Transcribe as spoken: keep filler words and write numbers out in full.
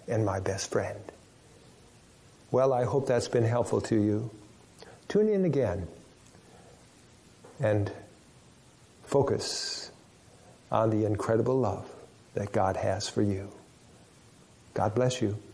and my best friend. Well, I hope that's been helpful to you. Tune in again and focus on the incredible love that God has for you. God bless you.